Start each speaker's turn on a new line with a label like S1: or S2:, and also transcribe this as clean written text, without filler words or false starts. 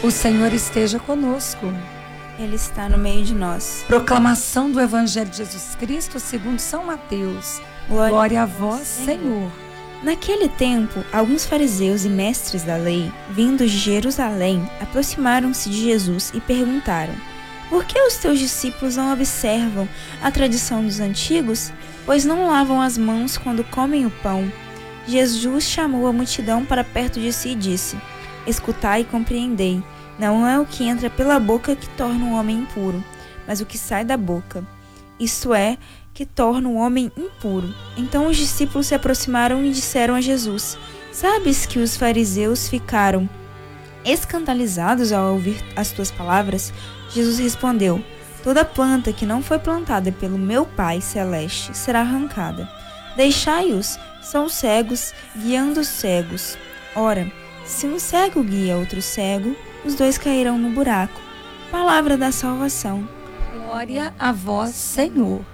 S1: O Senhor esteja conosco.
S2: Ele está no meio de nós.
S1: Proclamação do Evangelho de Jesus Cristo segundo São Mateus. Glória a vós, Senhor.
S2: Naquele tempo, alguns fariseus e mestres da lei, vindos de Jerusalém, aproximaram-se de Jesus e perguntaram: por que os teus discípulos não observam a tradição dos antigos, pois não lavam as mãos quando comem o pão? Jesus chamou a multidão para perto de si e disse: escutai e compreendei. Não é o que entra pela boca que torna o homem impuro, mas o que sai da boca. Isto é, que torna o homem impuro. Então os discípulos se aproximaram e disseram a Jesus: sabes que os fariseus ficaram escandalizados ao ouvir as tuas palavras? Jesus respondeu: toda planta que não foi plantada pelo meu Pai Celeste será arrancada. Deixai-os, são cegos, guiando os cegos. Ora, se um cego guia outro cego, os dois cairão no buraco. Palavra da salvação.
S1: Glória a vós, Senhor.